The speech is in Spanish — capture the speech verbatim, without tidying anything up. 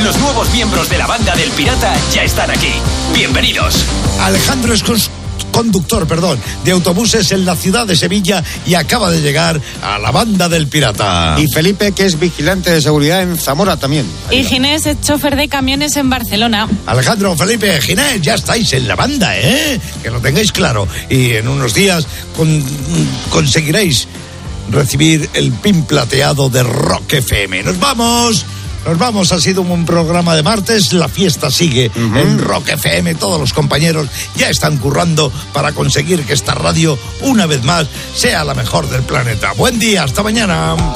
Los nuevos miembros de la banda del Pirata ya están aquí. Bienvenidos. Alejandro es conductor, perdón, de autobuses en la ciudad de Sevilla y acaba de llegar a la banda del Pirata. Y Felipe, que es vigilante de seguridad en Zamora también. Y Ginés es chofer de camiones en Barcelona. Alejandro, Felipe, Ginés, ya estáis en la banda, ¿eh? Que lo tengáis claro. Y en unos días con, conseguiréis recibir el pin plateado de Rock F M. ¡Nos vamos! Nos vamos, ha sido un programa de martes, la fiesta sigue uh-huh. en Rock F M, todos los compañeros ya están currando para conseguir que esta radio, una vez más, sea la mejor del planeta. Buen día, hasta mañana.